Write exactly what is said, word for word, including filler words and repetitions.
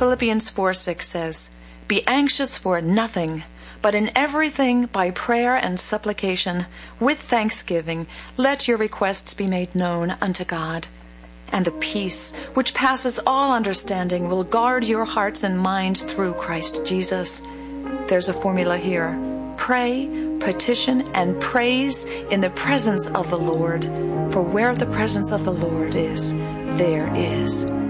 Philippians four six says, "Be anxious for nothing, but in everything by prayer and supplication, with thanksgiving, let your requests be made known unto God. And the peace which passes all understanding will guard your hearts and minds through Christ Jesus." There's a formula here. Pray, petition, and praise in the presence of the Lord. For where the presence of the Lord is, there is